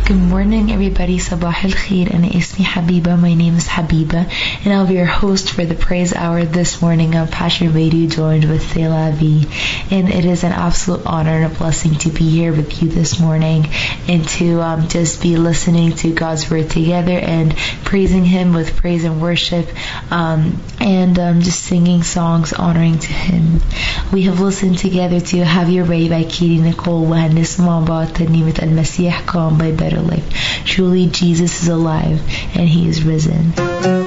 Good morning, everybody. Sabah al khair. أنا اسمي Habiba. My name is Habiba, and I'll be your host for the Praise Hour this morning on Passion Radio, joined with Thelavi. And it is an absolute honor and a blessing to be here with you this morning and to just be listening to God's Word together and praising Him with praise and worship, and just singing songs honoring to Him. We have listened together to Have Your Way by Katie Nicole وهنسمع بعض ترنيمة المسيح قام by Better Life. Truly, Jesus is alive and He is risen.